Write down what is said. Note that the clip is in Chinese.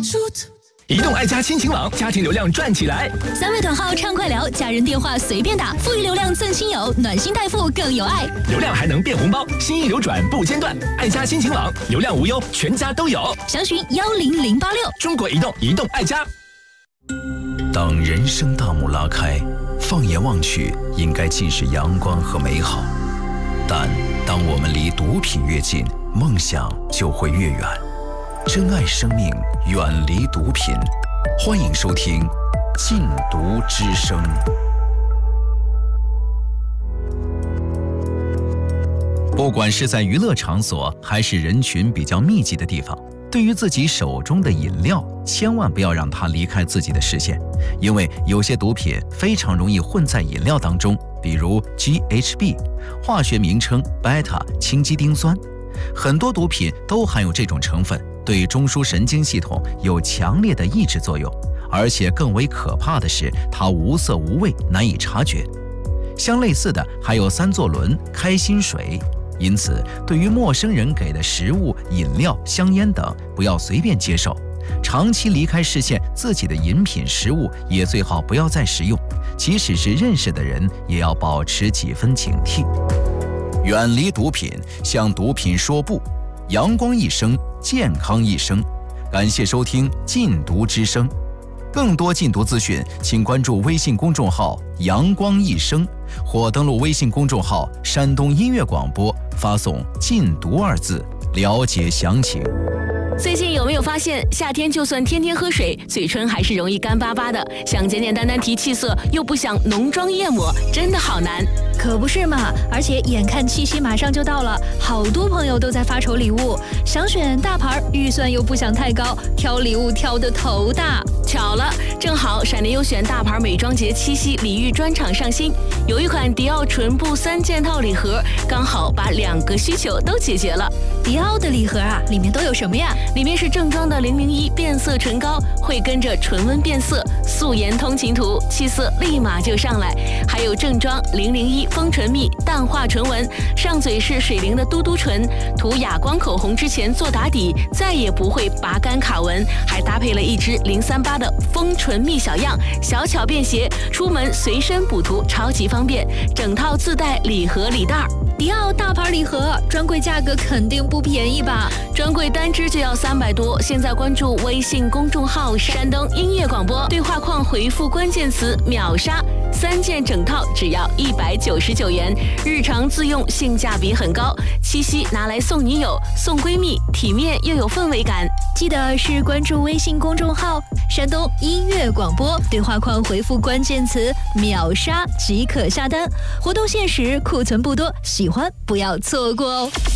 移动爱家亲情网，家庭流量赚起来 ！3位短号畅快聊，家人电话随便打，富裕流量赠亲友，暖心代付更有爱。 流量还能变红包，心意流转不间断。爱家亲情网，流量无忧，全家都有。 详询10086。 中国移动，移动爱家。 当人生大幕拉开，放眼望去，应该尽是阳光和美好。但当我们离毒品越近，梦想就会越远。珍爱生命，远离毒品。欢迎收听《禁毒之声》。不管是在娱乐场所，还是人群比较密集的地方，对于自己手中的饮料，千万不要让它离开自己的视线，因为有些毒品非常容易混在饮料当中，比如 GHB， 化学名称 β 氢基丁酸。很多毒品都含有这种成分，对中枢神经系统有强烈的抑制作用，而且更为可怕的是，它无色无味，难以察觉。相类似的还有3唑仑、开心水。因此，对于陌生人给的食物、饮料、香烟等，不要随便接受。长期离开视线，自己的饮品、食物也最好不要再食用。即使是认识的人，也要保持几分警惕。远离毒品，向毒品说不。阳光一生，健康一生。感谢收听《禁毒之声》，更多禁毒资讯，请关注微信公众号“阳光一生”，或登录微信公众号“山东音乐广播”，发送“禁毒”2字，了解详情。 最近有没有发现，夏天就算天天喝水，嘴唇还是容易干巴巴的，想简简单单提气色，又不想浓妆艳抹，真的好难。 可不是嘛，而且眼看七夕马上就到了，好多朋友都在发愁礼物，想选大牌，预算又不想太高，挑礼物挑得头大。 巧了，正好闪电优选大牌美妆节七夕礼遇专场上新，有一款迪奥唇部3件套礼盒，刚好把2个需求都解决了。 迪奥的礼盒啊，里面都有什么呀？ 里面是正装的001变色唇膏，会跟着唇温变色，素颜通勤图，气色立马就上来。还有正装001丰唇蜜淡化唇纹，上嘴是水灵的嘟嘟唇，涂哑光口红之前做打底，再也不会拔干卡纹。还搭配了一支038的丰唇蜜小样，小巧便携，出门随身补涂超级方便，整套自带礼盒礼袋。 迪奥大牌礼盒专柜价格肯定不便宜吧？ 专柜单支就要300多，现在关注微信公众号山东音乐广播，对话框回复关键词秒杀，3件整套只要199元，日常自用，性价比很高。七夕拿来送女友、送闺蜜，体面又有氛围感。 记得是关注微信公众号山东音乐广播，对话框回复关键词秒杀即可下单，活动限时，库存不多，喜欢不要错过哦。